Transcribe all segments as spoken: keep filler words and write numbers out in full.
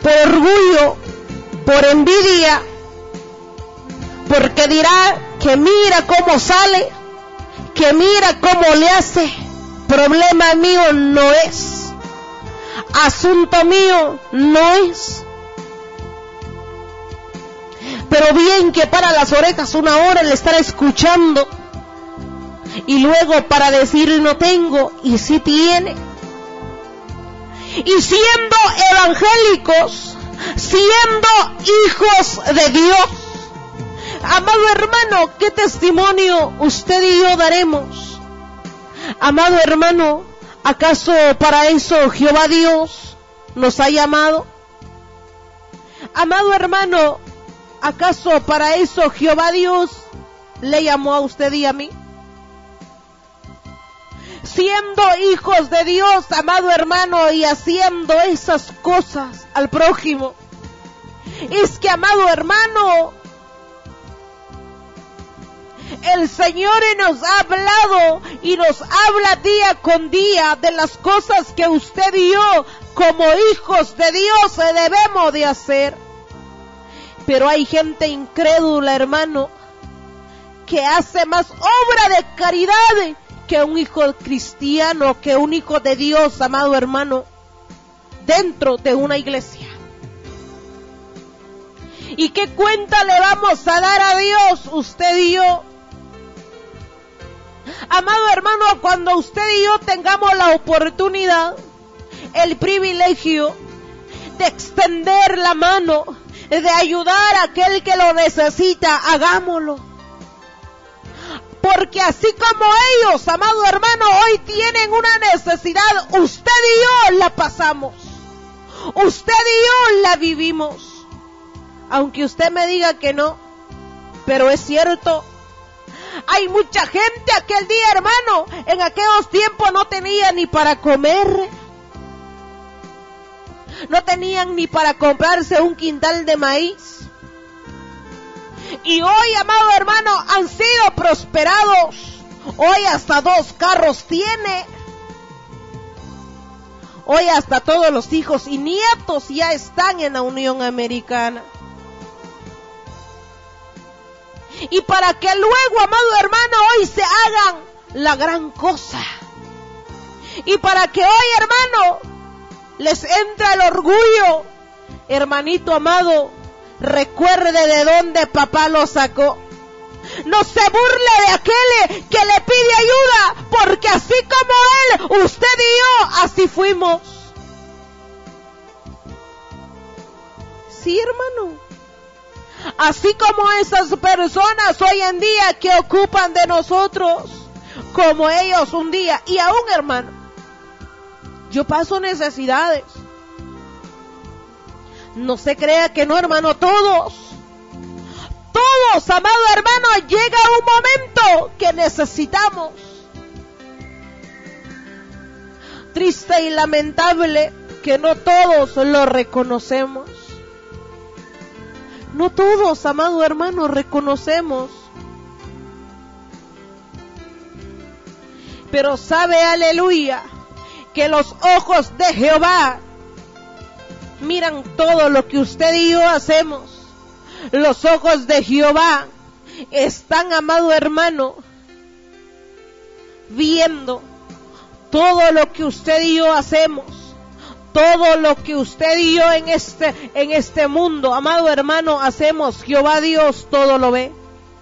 por orgullo, por envidia, porque dirá que mira cómo sale, que mira cómo le hace. Problema mío no es, asunto mío no es. Pero bien que para las orejas una hora el estar escuchando y luego para decir no tengo y sí tiene. Y siendo evangélicos, siendo hijos de Dios, amado hermano, ¿qué testimonio usted y yo daremos? Amado hermano, ¿acaso para eso Jehová Dios nos ha llamado? Amado hermano, ¿acaso para eso Jehová Dios le llamó a usted y a mí? Siendo hijos de Dios, amado hermano, y haciendo esas cosas al prójimo, es que, amado hermano, el Señor nos ha hablado y nos habla día con día de las cosas que usted y yo, como hijos de Dios, debemos de hacer. Pero hay gente incrédula, hermano, que hace más obra de caridad que un hijo cristiano, que un hijo de Dios, amado hermano, dentro de una iglesia. ¿Y qué cuenta le vamos a dar a Dios, usted y yo? Amado hermano, cuando usted y yo tengamos la oportunidad, el privilegio de extender la mano, de ayudar a aquel que lo necesita, hagámoslo. Porque así como ellos, amado hermano, hoy tienen una necesidad, usted y yo la pasamos. Usted y yo la vivimos. Aunque usted me diga que no, pero es cierto. Hay mucha gente aquel día, hermano, en aquellos tiempos no tenía ni para comer. No tenían ni para comprarse un quintal de maíz. Y hoy, amado hermano, han sido prosperados. Hoy hasta dos carros tiene. Hoy hasta todos los hijos y nietos ya están en la Unión Americana. Y para que luego, amado hermano, hoy se hagan la gran cosa. Y para que hoy, hermano, les entra el orgullo, hermanito amado, recuerde de dónde papá lo sacó. No se burle de aquel que le pide ayuda, porque así como él, usted y yo, así fuimos. Sí, hermano. Así como esas personas hoy en día que ocupan de nosotros, como ellos un día, y aún, hermano, yo paso necesidades. No se crea que no, hermano, todos, todos, amado hermano, llega un momento que necesitamos. Triste y lamentable que no todos lo reconocemos. No todos, amado hermano, reconocemos. Pero sabe, aleluya, que los ojos de Jehová miran todo lo que usted y yo hacemos. Los ojos de Jehová están, amado hermano, viendo todo lo que usted y yo hacemos. Todo lo que usted y yo en este, en este mundo, amado hermano, hacemos. Jehová Dios todo lo ve.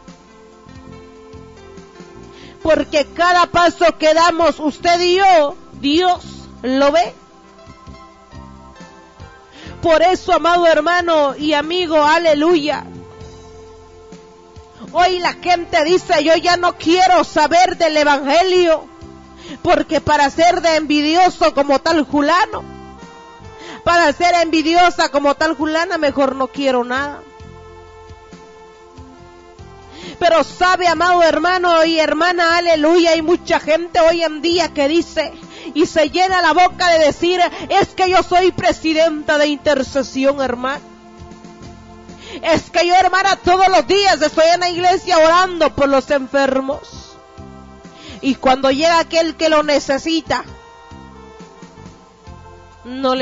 Porque cada paso que damos usted y yo, Dios lo ve. Por eso, amado hermano y amigo, aleluya. Hoy la gente dice, yo ya no quiero saber del evangelio, porque para ser de envidioso como tal fulano, para ser envidiosa como tal fulana, mejor no quiero nada. Pero sabe, amado hermano y hermana, aleluya, hay mucha gente hoy en día que dice y se llena la boca de decir, es que yo soy presidenta de intercesión, hermano. Es que yo, hermana, todos los días estoy en la iglesia orando por los enfermos. Y cuando llega aquel que lo necesita, no le